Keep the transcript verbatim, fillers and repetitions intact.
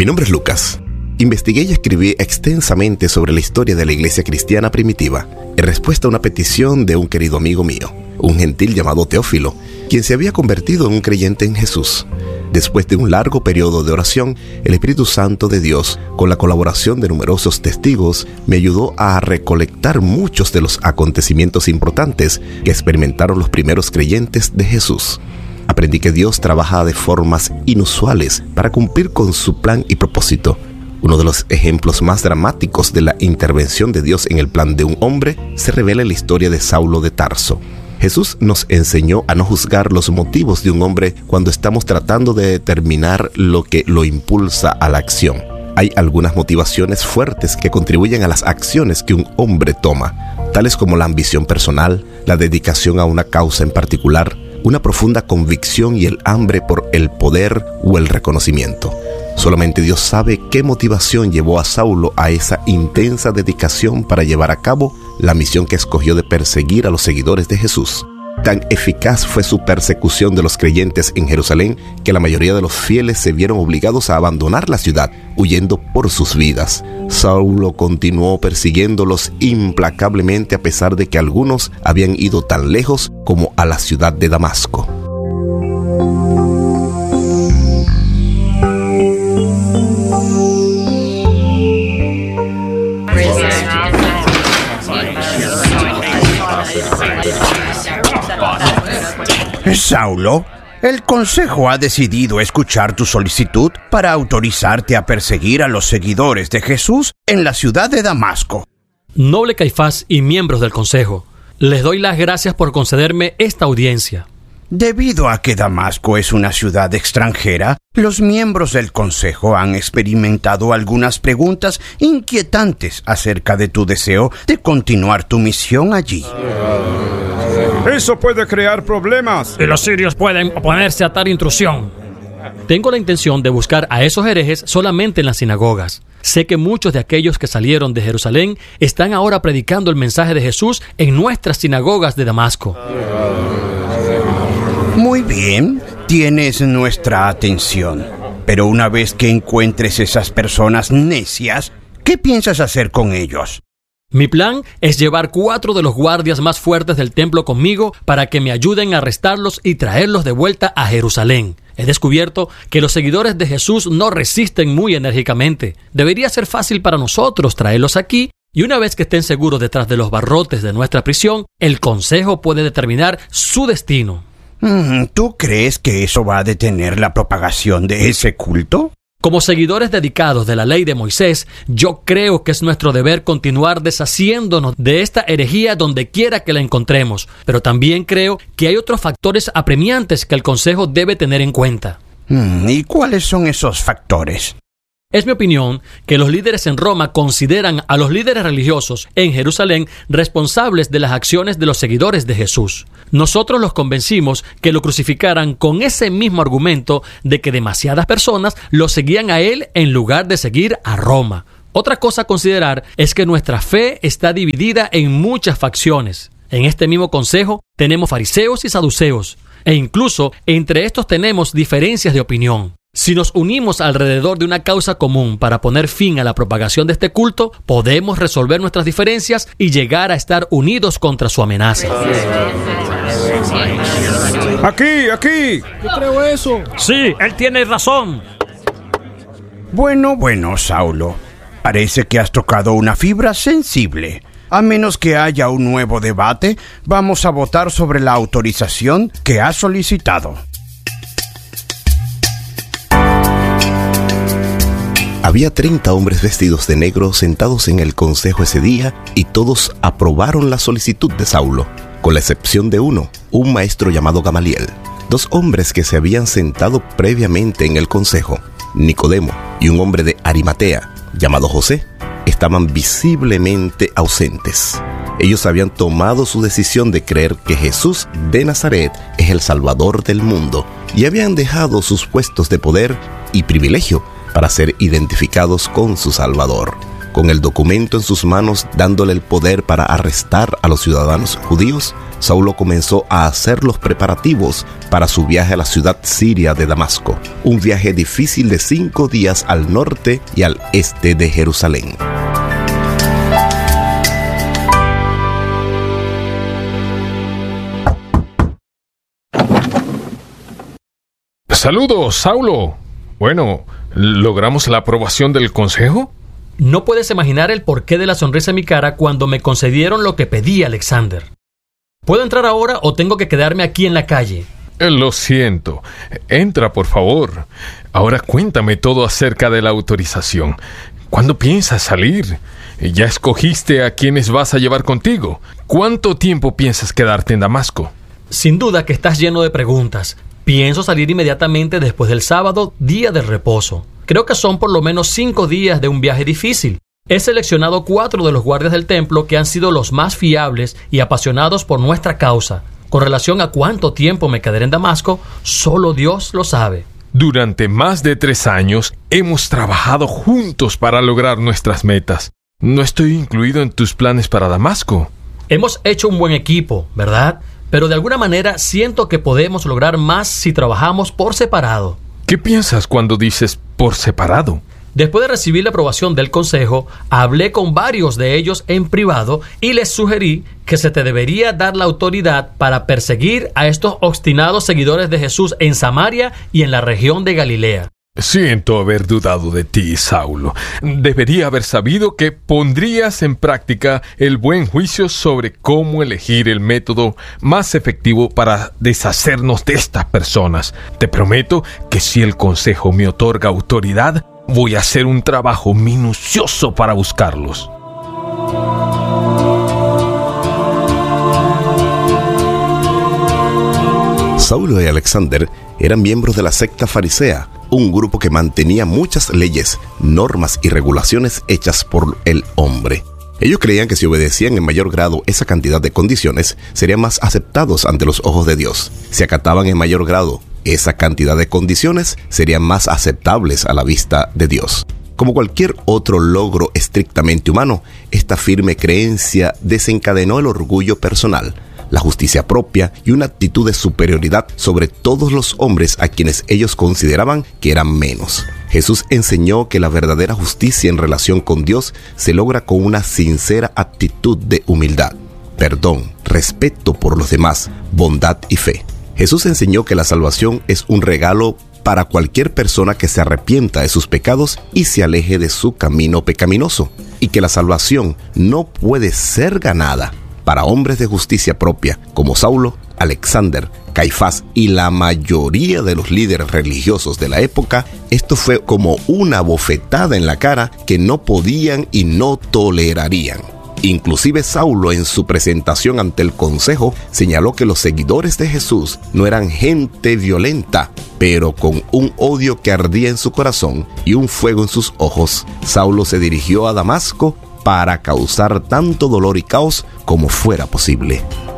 Mi nombre es Lucas. Investigué y escribí extensamente sobre la historia de la iglesia cristiana primitiva, en respuesta a una petición de un querido amigo mío, un gentil llamado Teófilo, quien se había convertido en un creyente en Jesús. Después de un largo periodo de oración, el Espíritu Santo de Dios, con la colaboración de numerosos testigos, me ayudó a recolectar muchos de los acontecimientos importantes que experimentaron los primeros creyentes de Jesús. Aprendí que Dios trabaja de formas inusuales para cumplir con su plan y propósito. Uno de los ejemplos más dramáticos de la intervención de Dios en el plan de un hombre se revela en la historia de Saulo de Tarso. Jesús nos enseñó a no juzgar los motivos de un hombre cuando estamos tratando de determinar lo que lo impulsa a la acción. Hay algunas motivaciones fuertes que contribuyen a las acciones que un hombre toma, tales como la ambición personal, la dedicación a una causa en particular, una profunda convicción y el hambre por el poder o el reconocimiento. Solamente Dios sabe qué motivación llevó a Saulo a esa intensa dedicación para llevar a cabo la misión que escogió de perseguir a los seguidores de Jesús. Tan eficaz fue su persecución de los creyentes en Jerusalén que la mayoría de los fieles se vieron obligados a abandonar la ciudad, huyendo por sus vidas. Saulo continuó persiguiéndolos implacablemente a pesar de que algunos habían ido tan lejos como a la ciudad de Damasco. Saulo, el Consejo ha decidido escuchar tu solicitud para autorizarte a perseguir a los seguidores de Jesús en la ciudad de Damasco. Noble Caifás y miembros del Consejo, les doy las gracias por concederme esta audiencia. Debido a que Damasco es una ciudad extranjera, los miembros del Consejo han experimentado algunas preguntas inquietantes acerca de tu deseo de continuar tu misión allí. Eso puede crear problemas. Y los sirios pueden oponerse a tal intrusión. Tengo la intención de buscar a esos herejes solamente en las sinagogas. Sé que muchos de aquellos que salieron de Jerusalén están ahora predicando el mensaje de Jesús en nuestras sinagogas de Damasco. Muy bien, tienes nuestra atención. Pero una vez que encuentres esas personas necias, ¿qué piensas hacer con ellos? Mi plan es llevar cuatro de los guardias más fuertes del templo conmigo para que me ayuden a arrestarlos y traerlos de vuelta a Jerusalén. He descubierto que los seguidores de Jesús no resisten muy enérgicamente. Debería ser fácil para nosotros traerlos aquí y una vez que estén seguros detrás de los barrotes de nuestra prisión, el Consejo puede determinar su destino. ¿Tú crees que eso va a detener la propagación de ese culto? Como seguidores dedicados de la ley de Moisés, yo creo que es nuestro deber continuar deshaciéndonos de esta herejía donde quiera que la encontremos, pero también creo que hay otros factores apremiantes que el Consejo debe tener en cuenta. ¿Y cuáles son esos factores? Es mi opinión que los líderes en Roma consideran a los líderes religiosos en Jerusalén responsables de las acciones de los seguidores de Jesús. Nosotros los convencimos que lo crucificaran con ese mismo argumento de que demasiadas personas lo seguían a él en lugar de seguir a Roma. Otra cosa a considerar es que nuestra fe está dividida en muchas facciones. En este mismo consejo tenemos fariseos y saduceos, e incluso entre estos tenemos diferencias de opinión. Si nos unimos alrededor de una causa común para poner fin a la propagación de este culto, podemos resolver nuestras diferencias y llegar a estar unidos contra su amenaza. Aquí, aquí. Yo creo eso. Sí, él tiene razón. Bueno, bueno, Saulo. Parece que has tocado una fibra sensible. A menos que haya un nuevo debate, vamos a votar sobre la autorización que has solicitado. Había treinta hombres vestidos de negro sentados en el consejo ese día y todos aprobaron la solicitud de Saulo, con la excepción de uno, un maestro llamado Gamaliel. Dos hombres que se habían sentado previamente en el consejo, Nicodemo y un hombre de Arimatea, llamado José, estaban visiblemente ausentes. Ellos habían tomado su decisión de creer que Jesús de Nazaret es el Salvador del mundo y habían dejado sus puestos de poder y privilegio para ser identificados con su Salvador. Con el documento en sus manos dándole el poder para arrestar a los ciudadanos judíos, Saulo comenzó a hacer los preparativos para su viaje a la ciudad siria de Damasco, un viaje difícil de cinco días al norte y al este de Jerusalén. Saludos, Saulo. Bueno, ¿logramos la aprobación del consejo? No puedes imaginar el porqué de la sonrisa en mi cara cuando me concedieron lo que pedí, Alexander. ¿Puedo entrar ahora o tengo que quedarme aquí en la calle? Eh, Lo siento. Entra, por favor. Ahora cuéntame todo acerca de la autorización. ¿Cuándo piensas salir? ¿Ya escogiste a quiénes vas a llevar contigo? ¿Cuánto tiempo piensas quedarte en Damasco? Sin duda que estás lleno de preguntas. Pienso salir inmediatamente después del sábado, día del reposo. Creo que son por lo menos cinco días de un viaje difícil. He seleccionado cuatro de los guardias del templo que han sido los más fiables y apasionados por nuestra causa. Con relación a cuánto tiempo me quedaré en Damasco, solo Dios lo sabe. Durante más de tres años hemos trabajado juntos para lograr nuestras metas. No estoy incluido en tus planes para Damasco. Hemos hecho un buen equipo, ¿verdad? Pero de alguna manera siento que podemos lograr más si trabajamos por separado. ¿Qué piensas cuando dices por separado? Después de recibir la aprobación del consejo, hablé con varios de ellos en privado y les sugerí que se te debería dar la autoridad para perseguir a estos obstinados seguidores de Jesús en Samaria y en la región de Galilea. Siento haber dudado de ti, Saulo. Debería haber sabido que pondrías en práctica el buen juicio sobre cómo elegir el método más efectivo para deshacernos de estas personas. Te prometo que si el consejo me otorga autoridad, voy a hacer un trabajo minucioso para buscarlos. Saulo y Alexander eran miembros de la secta farisea, un grupo que mantenía muchas leyes, normas y regulaciones hechas por el hombre. Ellos creían que si obedecían en mayor grado esa cantidad de condiciones, serían más aceptados ante los ojos de Dios. Si acataban en mayor grado esa cantidad de condiciones, serían más aceptables a la vista de Dios. Como cualquier otro logro estrictamente humano, esta firme creencia desencadenó el orgullo personal, la justicia propia y una actitud de superioridad sobre todos los hombres a quienes ellos consideraban que eran menos. Jesús enseñó que la verdadera justicia en relación con Dios se logra con una sincera actitud de humildad, perdón, respeto por los demás, bondad y fe. Jesús enseñó que la salvación es un regalo para cualquier persona que se arrepienta de sus pecados y se aleje de su camino pecaminoso, y que la salvación no puede ser ganada para hombres de justicia propia como Saulo, Alexander, Caifás y la mayoría de los líderes religiosos de la época. Esto fue como una bofetada en la cara que no podían y no tolerarían. Inclusive Saulo, en su presentación ante el consejo, señaló que los seguidores de Jesús no eran gente violenta, pero con un odio que ardía en su corazón y un fuego en sus ojos. Saulo se dirigió a Damasco para causar tanto dolor y caos como fuera posible.